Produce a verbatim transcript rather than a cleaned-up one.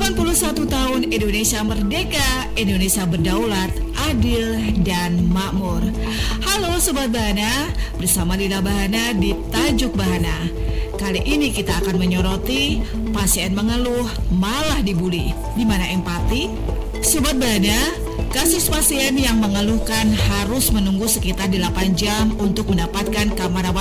delapan puluh satu tahun Indonesia merdeka, Indonesia berdaulat, adil, dan makmur. Halo Sobat Bahana, bersama Dina Bahana di Tajuk Bahana. Kali ini kita akan menyoroti pasien mengeluh malah dibully. Di mana empati? Sobat Bahana, kasus pasien yang mengeluhkan harus menunggu sekitar delapan jam untuk mendapatkan kamar rawat